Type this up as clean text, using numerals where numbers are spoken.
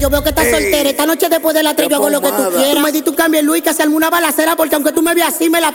yo veo que estás soltera. Esta noche después de la 3 yo hago lo que tú quieras. Tú me diste un cambio en Luis que se armó una balacera porque aunque tú me veas así me la